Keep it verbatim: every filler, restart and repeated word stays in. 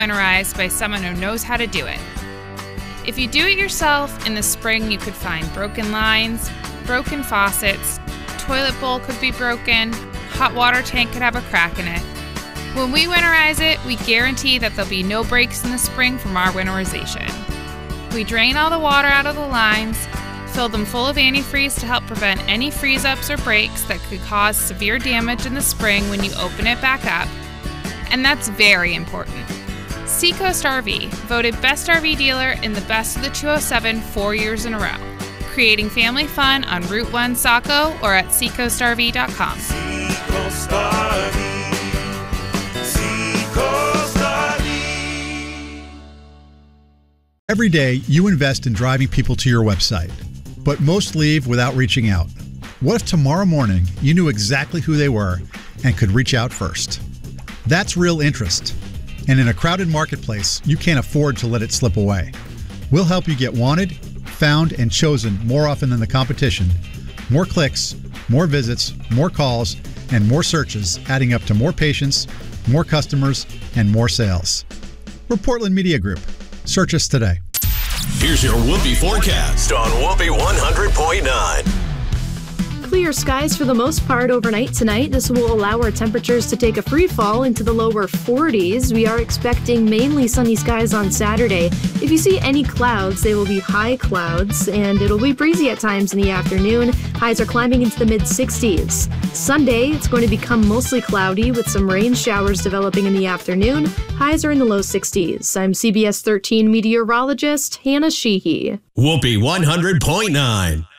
winterized by someone who knows how to do it. If you do it yourself, in the spring you could find broken lines, broken faucets, toilet bowl could be broken, hot water tank could have a crack in it. When we winterize it, we guarantee that there'll be no breaks in the spring from our winterization. We drain all the water out of the lines, fill them full of antifreeze to help prevent any freeze-ups or breaks that could cause severe damage in the spring when you open it back up. And that's very important. Seacoast R V, voted Best R V Dealer in the Best of the two oh seven four years in a row. Creating family fun on Route one Saco or at seacoast r v dot com. Seacoast R V. Seacoast R V. Every day, you invest in driving people to your website, but most leave without reaching out. What if tomorrow morning you knew exactly who they were and could reach out first? That's real interest. And in a crowded marketplace, you can't afford to let it slip away. We'll help you get wanted, found, and chosen more often than the competition. More clicks, more visits, more calls, and more searches, adding up to more patients, more customers, and more sales. We're Portland Media Group. Search us today. Here's your Whoopee forecast on Whoopee one hundred point nine. Clear skies for the most part overnight tonight. This will allow our temperatures to take a free fall into the lower forties. We are expecting mainly sunny skies on Saturday. If you see any clouds, they will be high clouds, and it'll be breezy at times in the afternoon. Highs are climbing into the mid sixties. Sunday, it's going to become mostly cloudy with some rain showers developing in the afternoon. Highs are in the low sixties. I'm C B S thirteen meteorologist Hannah Sheehy. Whoopee one hundred point nine.